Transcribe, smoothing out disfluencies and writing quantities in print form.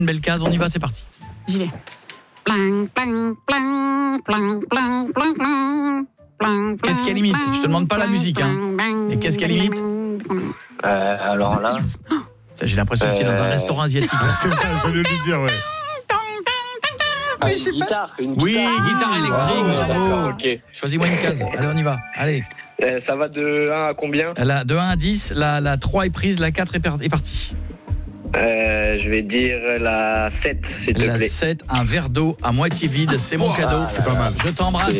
Une belle case, on y va, c'est parti. J'y vais. Qu'est-ce qu'elle imite? Je te demande pas la musique, hein. Et qu'est-ce qu'elle imite? Alors là... Ça, j'ai l'impression qu'il est dans un restaurant asiatique. C'est ça, je voulais lui dire, ouais. Mais je sais pas. Guitare, une Oui, guitare. guitare électrique, bravo. D'accord, ok. Choisis-moi une case. Allez, on y va. Allez. Ça va de 1 à combien? De 1 à 10, la 3 est prise, la 4 est partie. Je vais dire la 7, s'il te La plaît. 7, un verre d'eau à moitié vide, c'est mon cadeau. C'est pas mal. Je t'embrasse.